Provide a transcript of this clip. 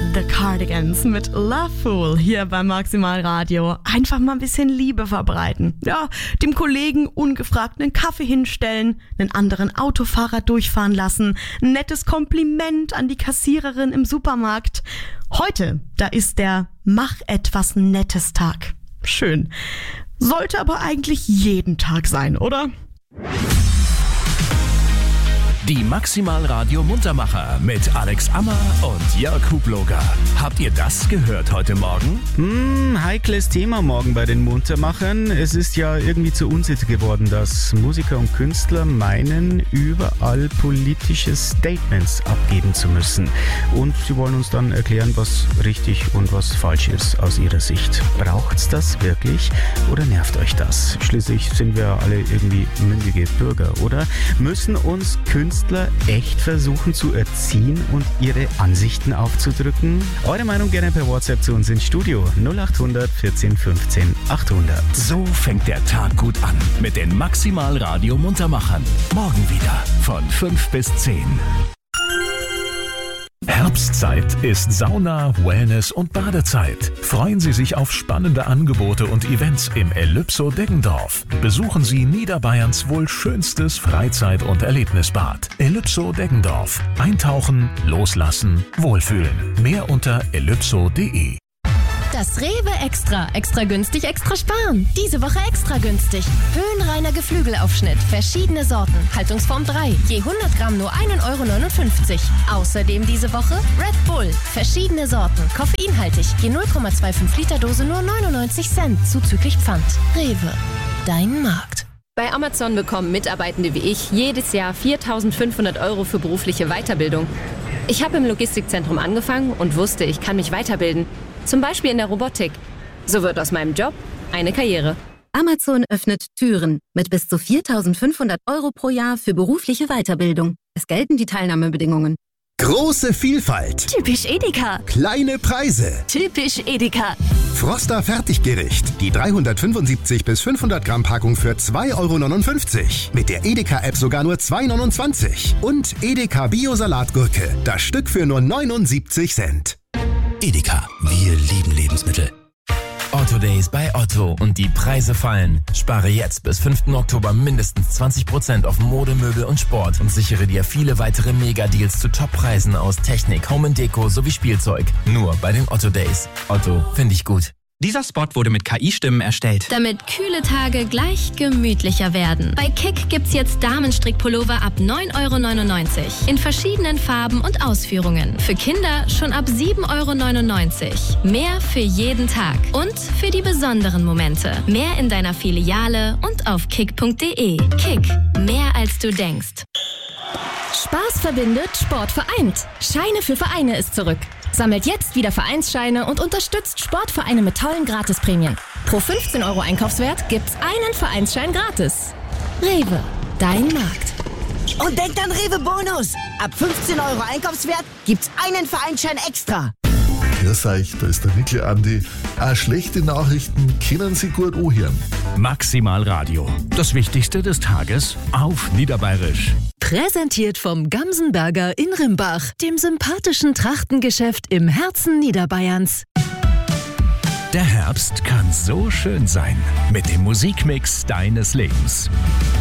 The Cardigans mit Love Fool hier beim Maximalradio. Einfach mal ein bisschen Liebe verbreiten. Ja, dem Kollegen ungefragt einen Kaffee hinstellen, einen anderen Autofahrer durchfahren lassen, ein nettes Kompliment an die Kassiererin im Supermarkt. Heute, da ist der Mach etwas Nettes Tag. Schön. Sollte aber eigentlich jeden Tag sein, oder? Die Maximalradio Muntermacher mit Alex Ammer und Jörg Hubloger. Habt ihr das gehört heute Morgen? Heikles Thema morgen bei den Muntermachern. Es ist ja irgendwie zur Unsitte geworden, dass Musiker und Künstler meinen, überall politische Statements abgeben zu müssen. Und sie wollen uns dann erklären, was richtig und was falsch ist aus ihrer Sicht. Braucht's das wirklich oder nervt euch das? Schließlich sind wir alle irgendwie mündige Bürger, oder? Müssen uns Künstler echt versuchen zu erziehen und ihre Ansichten aufzudrücken? Eure Meinung gerne per WhatsApp zu uns ins Studio 0800 14 15 800. So fängt der Tag gut an mit den Maximalradio Muntermachern. Morgen wieder von 5 bis 10. Herbstzeit ist Sauna, Wellness und Badezeit. Freuen Sie sich auf spannende Angebote und Events im Elypso Deggendorf. Besuchen Sie Niederbayerns wohl schönstes Freizeit- und Erlebnisbad. Elypso Deggendorf. Eintauchen, loslassen, wohlfühlen. Mehr unter elypso.de. Das Rewe Extra. Extra günstig, extra sparen. Diese Woche extra günstig. Höhenreiner Geflügelaufschnitt. Verschiedene Sorten. Haltungsform 3. Je 100 Gramm nur 1,59 €. Außerdem diese Woche Red Bull. Verschiedene Sorten. Koffeinhaltig. Je 0,25 Liter Dose nur 99 Cent. Zuzüglich Pfand. Rewe. Dein Markt. Bei Amazon bekommen Mitarbeitende wie ich jedes Jahr 4.500 € für berufliche Weiterbildung. Ich habe im Logistikzentrum angefangen und wusste, ich kann mich weiterbilden. Zum Beispiel in der Robotik. So wird aus meinem Job eine Karriere. Amazon öffnet Türen mit bis zu 4.500 € pro Jahr für berufliche Weiterbildung. Es gelten die Teilnahmebedingungen. Große Vielfalt. Typisch Edeka. Kleine Preise. Typisch Edeka. Froster Fertiggericht. Die 375 bis 500 Gramm Packung für 2,59 €. Mit der Edeka-App sogar nur 2,29 €. Und Edeka Bio-Salatgurke. Das Stück für nur 79 Cent. Edeka, wir lieben Lebensmittel. Otto Days bei Otto und die Preise fallen. Spare jetzt bis 5. Oktober mindestens 20% auf Mode, Möbel und Sport und sichere dir viele weitere Mega-Deals zu Top-Preisen aus Technik, Home & Deko sowie Spielzeug. Nur bei den Otto Days. Otto, finde ich gut. Dieser Spot wurde mit KI-Stimmen erstellt. Damit kühle Tage gleich gemütlicher werden. Bei Kick gibt's jetzt Damenstrickpullover ab 9,99 € in verschiedenen Farben und Ausführungen. Für Kinder schon ab 7,99 €. Mehr für jeden Tag und für die besonderen Momente. Mehr in deiner Filiale und auf kick.de. Kick, mehr als du denkst. Spaß verbindet, Sport vereint. Scheine für Vereine ist zurück. Sammelt jetzt wieder Vereinsscheine und unterstützt Sportvereine mit tollen Gratisprämien. Pro 15 € Einkaufswert gibt's einen Vereinsschein gratis. Rewe, dein Markt. Und denkt an Rewe Bonus. Ab 15 € Einkaufswert gibt's einen Vereinsschein extra. Grüß euch, da ist der Mikl Andi. Auch schlechte Nachrichten können Sie gut anhören. Maximalradio. Das Wichtigste des Tages auf Niederbayerisch. Präsentiert vom Gamsenberger in Rimbach, dem sympathischen Trachtengeschäft im Herzen Niederbayerns. Der Herbst kann so schön sein mit dem Musikmix deines Lebens.